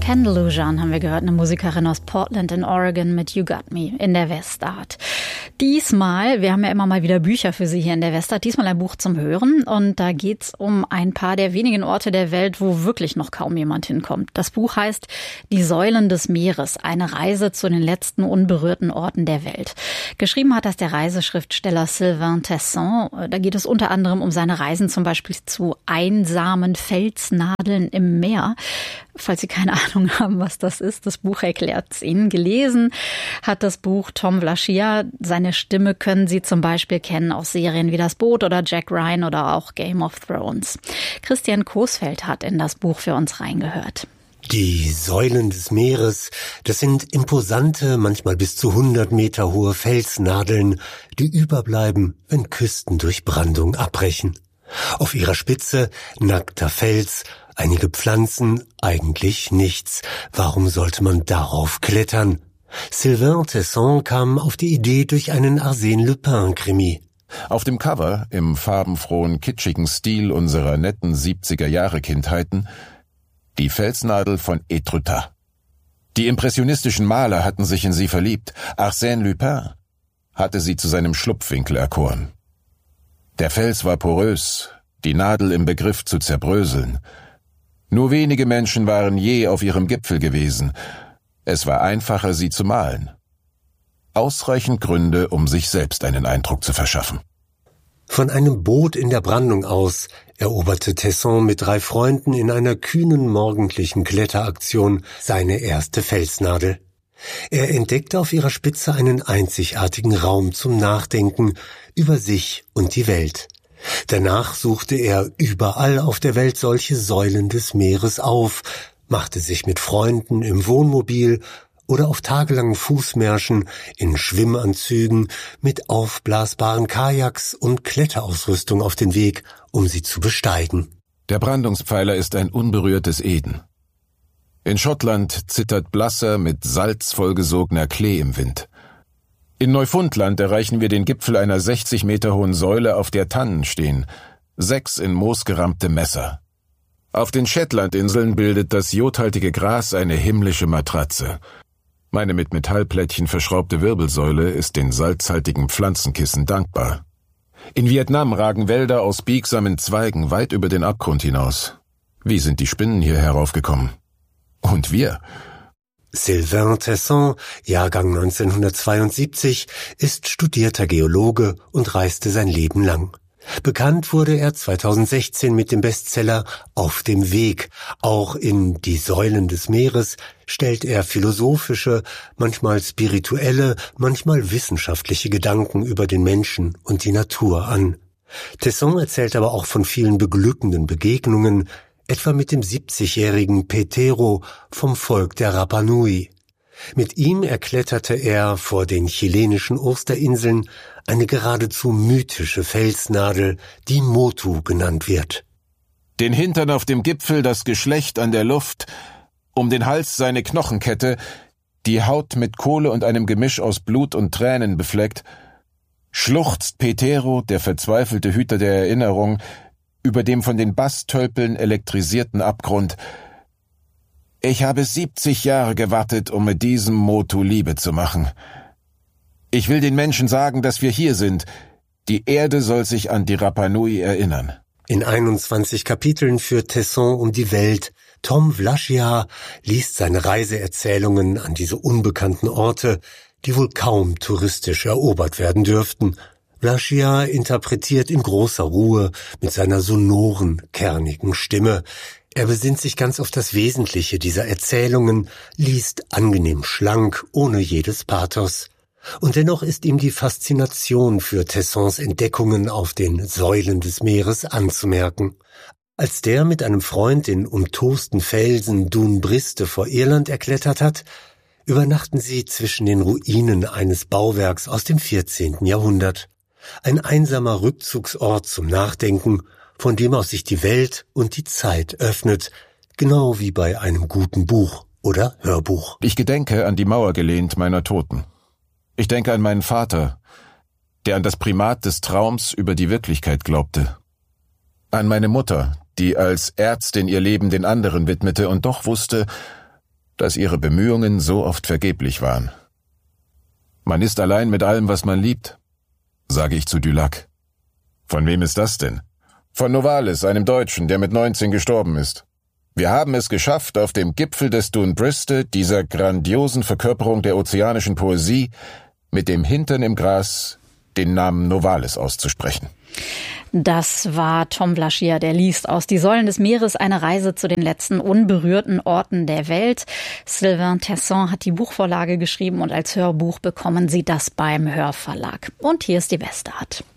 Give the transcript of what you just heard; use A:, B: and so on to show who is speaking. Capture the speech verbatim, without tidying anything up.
A: Kendall Lujan haben wir gehört, eine Musikerin aus Portland in Oregon mit You Got Me in der Westart. Diesmal, wir haben ja immer mal wieder Bücher für Sie hier in der Westart, diesmal ein Buch zum Hören und da geht's um ein paar der wenigen Orte der Welt, wo wirklich noch kaum jemand hinkommt. Das Buch heißt Die Säulen des Meeres, eine Reise zu den letzten unberührten Orten der Welt. Geschrieben hat das der Reiseschriftsteller Sylvain Tesson. Da geht es unter anderem um seine Reisen zum Beispiel zu einsamen Felsnadeln im Meer. Falls Sie keine Ahnung haben, was das ist, das Buch erklärt es Ihnen. Gelesen hat das Buch Tom Vlachia. Seine Stimme können Sie zum Beispiel kennen aus Serien wie Das Boot oder Jack Ryan oder auch Game of Thrones. Christian Coesfeld hat in das Buch für uns reingehört.
B: Die Säulen des Meeres, das sind imposante, manchmal bis zu hundert Meter hohe Felsnadeln, die überbleiben, wenn Küsten durch Brandung abbrechen. Auf ihrer Spitze nackter Fels, einige Pflanzen, eigentlich nichts. Warum sollte man darauf klettern? Sylvain Tesson kam auf die Idee durch einen Arsène Lupin-Krimi.
C: Auf dem Cover, im farbenfrohen, kitschigen Stil unserer netten siebziger-Jahre-Kindheiten, die Felsnadel von Étretat. Die impressionistischen Maler hatten sich in sie verliebt. Arsène Lupin hatte sie zu seinem Schlupfwinkel erkoren. Der Fels war porös, die Nadel im Begriff zu zerbröseln. Nur wenige Menschen waren je auf ihrem Gipfel gewesen. Es war einfacher, sie zu malen. Ausreichend Gründe, um sich selbst einen Eindruck zu verschaffen.
B: Von einem Boot in der Brandung aus eroberte Tesson mit drei Freunden in einer kühnen morgendlichen Kletteraktion seine erste Felsnadel. Er entdeckte auf ihrer Spitze einen einzigartigen Raum zum Nachdenken über sich und die Welt. Danach suchte er überall auf der Welt solche Säulen des Meeres auf, machte sich mit Freunden im Wohnmobil oder auf tagelangen Fußmärschen in Schwimmanzügen mit aufblasbaren Kajaks und Kletterausrüstung auf den Weg, um sie zu besteigen.
C: Der Brandungspfeiler ist ein unberührtes Eden. In Schottland zittert blasser, mit Salz vollgesogener Klee im Wind. In Neufundland erreichen wir den Gipfel einer sechzig Meter hohen Säule, auf der Tannen stehen, sechs in Moos gerammte Messer. Auf den Shetlandinseln bildet das jodhaltige Gras eine himmlische Matratze. Meine mit Metallplättchen verschraubte Wirbelsäule ist den salzhaltigen Pflanzenkissen dankbar. In Vietnam ragen Wälder aus biegsamen Zweigen weit über den Abgrund hinaus. Wie sind die Spinnen hier heraufgekommen? Und wir?
B: Sylvain Tesson, Jahrgang neunzehnhundertzweiundsiebzig, ist studierter Geologe und reiste sein Leben lang. Bekannt wurde er zweitausendsechzehn mit dem Bestseller Auf dem Weg. Auch in Die Säulen des Meeres stellt er philosophische, manchmal spirituelle, manchmal wissenschaftliche Gedanken über den Menschen und die Natur an. Tesson erzählt aber auch von vielen beglückenden Begegnungen, etwa mit dem siebzigjährigen Petero vom Volk der Rapa Nui. Mit ihm erkletterte er vor den chilenischen Osterinseln eine geradezu mythische Felsnadel, die Motu genannt wird.
C: Den Hintern auf dem Gipfel, das Geschlecht an der Luft, um den Hals seine Knochenkette, die Haut mit Kohle und einem Gemisch aus Blut und Tränen befleckt, schluchzt Petero, der verzweifelte Hüter der Erinnerung, über dem von den Basstölpeln elektrisierten Abgrund. Ich habe siebzig Jahre gewartet, um mit diesem Motu Liebe zu machen. Ich will den Menschen sagen, dass wir hier sind. Die Erde soll sich an die Rapa Nui erinnern.
B: In einundzwanzig Kapiteln führt Tesson um die Welt. Tom Vlachia liest seine Reiseerzählungen an diese unbekannten Orte, die wohl kaum touristisch erobert werden dürften. Vlachia interpretiert in großer Ruhe mit seiner sonoren, kernigen Stimme. Er besinnt sich ganz auf das Wesentliche dieser Erzählungen, liest angenehm schlank, ohne jedes Pathos. Und dennoch ist ihm die Faszination für Tessons Entdeckungen auf den Säulen des Meeres anzumerken. Als der mit einem Freund den umtosten Felsen Dun Briste vor Irland erklettert hat, übernachten sie zwischen den Ruinen eines Bauwerks aus dem vierzehnten Jahrhundert. Ein einsamer Rückzugsort zum Nachdenken, von dem aus sich die Welt und die Zeit öffnet, genau wie bei einem guten Buch oder Hörbuch.
C: Ich gedenke an die Mauer gelehnt meiner Toten. Ich denke an meinen Vater, der an das Primat des Traums über die Wirklichkeit glaubte. An meine Mutter, die als Ärztin ihr Leben den anderen widmete und doch wusste, dass ihre Bemühungen so oft vergeblich waren. Man ist allein mit allem, was man liebt, sage ich zu Dulac. Von wem ist das denn? Von Novalis, einem Deutschen, der mit neunzehn gestorben ist. Wir haben es geschafft, auf dem Gipfel des Dun Briste, dieser grandiosen Verkörperung der ozeanischen Poesie, mit dem Hintern im Gras den Namen Novalis auszusprechen.
A: Das war Tom Blaschia, der liest aus Die Säulen des Meeres, eine Reise zu den letzten unberührten Orten der Welt. Sylvain Tesson hat die Buchvorlage geschrieben und als Hörbuch bekommen Sie das beim Hörverlag. Und hier ist die Westart.